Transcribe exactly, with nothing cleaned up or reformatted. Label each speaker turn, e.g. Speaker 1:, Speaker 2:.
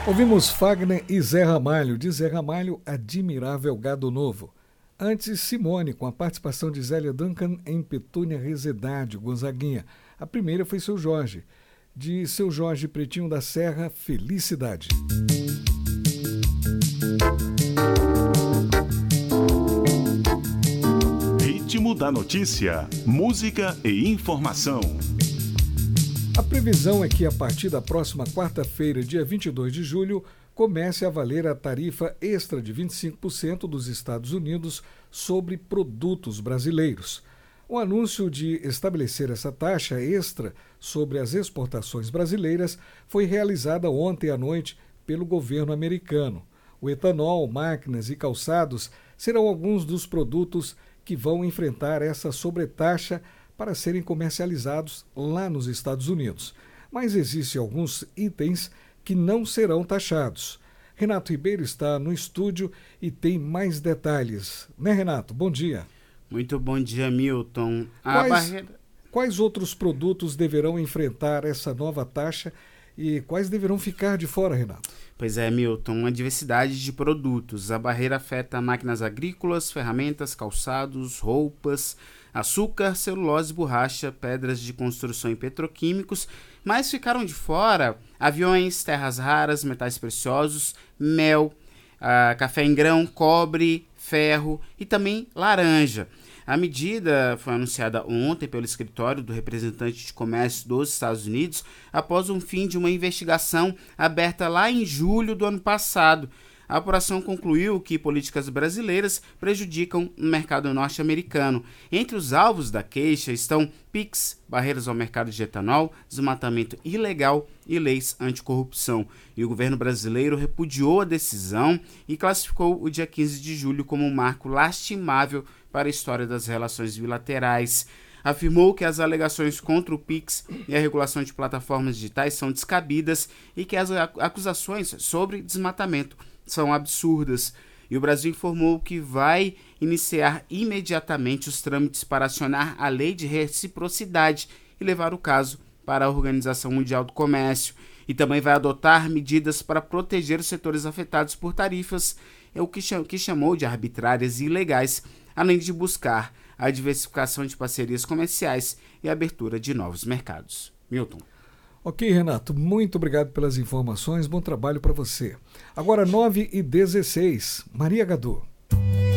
Speaker 1: Ouvimos Fagner e Zé Ramalho. De Zé Ramalho, Admirável Gado Novo. Antes, Simone, com a participação de Zélia Duncan em Petúnia Resedade, Gonzaguinha. A primeira foi Seu Jorge. De Seu Jorge Pretinho da Serra, Felicidade.
Speaker 2: Ritmo da notícia, música e informação.
Speaker 1: A previsão é que a partir da próxima quarta-feira, dia vinte e dois de julho, comece a valer a tarifa extra de vinte e cinco por cento dos Estados Unidos sobre produtos brasileiros. O anúncio de estabelecer essa taxa extra sobre as exportações brasileiras foi realizada ontem à noite pelo governo americano. O etanol, máquinas e calçados serão alguns dos produtos que vão enfrentar essa sobretaxa para serem comercializados lá nos Estados Unidos. Mas existem alguns itens que não serão taxados. Renato Ribeiro está no estúdio e tem mais detalhes. Né, Renato? Bom dia.
Speaker 3: Muito bom dia, Milton. A
Speaker 1: quais,
Speaker 3: barreira...
Speaker 1: quais outros produtos deverão enfrentar essa nova taxa e quais deverão ficar de fora, Renato?
Speaker 3: Pois é, Milton, uma diversidade de produtos. A barreira afeta máquinas agrícolas, ferramentas, calçados, roupas, açúcar, celulose, borracha, pedras de construção e petroquímicos, mas ficaram de fora aviões, terras raras, metais preciosos, mel, uh, café em grão, cobre, ferro e também laranja. A medida foi anunciada ontem pelo escritório do representante de comércio dos Estados Unidos após um fim de uma investigação aberta lá em julho do ano passado. A apuração concluiu que políticas brasileiras prejudicam o mercado norte-americano. Entre os alvos da queixa estão P I Cs, barreiras ao mercado de etanol, desmatamento ilegal e leis anticorrupção. E o governo brasileiro repudiou a decisão e classificou o dia quinze de julho como um marco lastimável para a história das relações bilaterais. Afirmou que as alegações contra o P I X e a regulação de plataformas digitais são descabidas e que as acusações sobre desmatamento são absurdas. E o Brasil informou que vai iniciar imediatamente os trâmites para acionar a lei de reciprocidade e levar o caso para a Organização Mundial do Comércio. E também vai adotar medidas para proteger os setores afetados por tarifas, o que chamou de arbitrárias e ilegais, além de buscar a diversificação de parcerias comerciais e a abertura de novos mercados. Milton.
Speaker 1: Ok, Renato, muito obrigado pelas informações, bom trabalho para você. Agora nove e dezesseis, Maria Gadu.